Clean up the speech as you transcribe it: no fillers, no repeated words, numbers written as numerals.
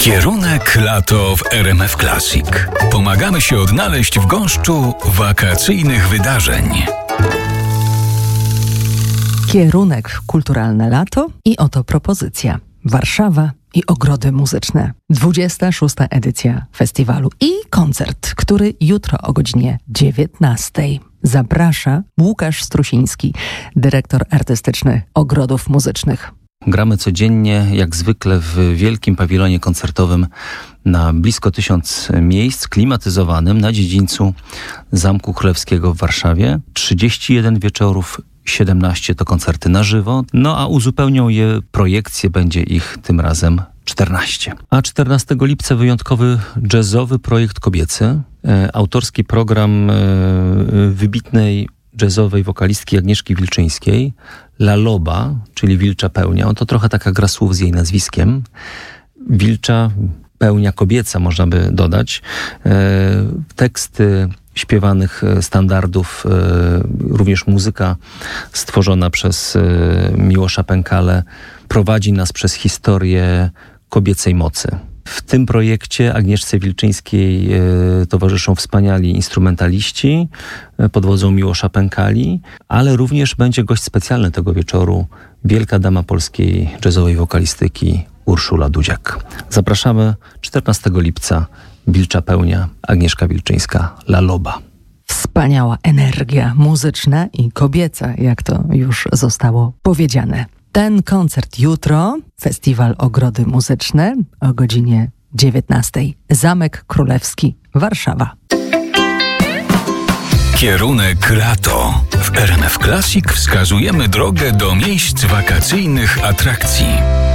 Kierunek lato w RMF Classic. Pomagamy się odnaleźć w gąszczu wakacyjnych wydarzeń. Kierunek kulturalne lato i oto propozycja. Warszawa i ogrody muzyczne. 26. edycja festiwalu i koncert, który jutro o godzinie 19. Zaprasza Łukasz Strusiński, dyrektor artystyczny Ogrodów Muzycznych. Gramy codziennie, jak zwykle, w wielkim pawilonie koncertowym na blisko 1000 miejsc, klimatyzowanym na dziedzińcu Zamku Królewskiego w Warszawie. 31 wieczorów, 17 to koncerty na żywo, a uzupełnią je projekcje, będzie ich tym razem 14. A 14 lipca wyjątkowy jazzowy projekt kobiecy, autorski program wybitnej jazzowej wokalistki Agnieszki Wilczyńskiej, La Loba, czyli Wilcza Pełnia. To trochę taka gra słów z jej nazwiskiem. Wilcza pełnia kobieca, można by dodać. Teksty śpiewanych standardów, również muzyka stworzona przez Miłosza Pękalę prowadzi nas przez historię kobiecej mocy. W tym projekcie Agnieszce Wilczyńskiej towarzyszą wspaniali instrumentaliści pod wodzą Miłosza Pękali, ale również będzie gość specjalny tego wieczoru, wielka dama polskiej jazzowej wokalistyki Urszula Dudziak. Zapraszamy 14 lipca, Wilcza Pełnia, Agnieszka Wilczyńska, La Loba. Wspaniała energia muzyczna i kobieca, jak to już zostało powiedziane. Ten koncert jutro, Festiwal Ogrody Muzyczne o godzinie 19. Zamek Królewski, Warszawa. Kierunek lato. W RMF Classic wskazujemy drogę do miejsc wakacyjnych atrakcji.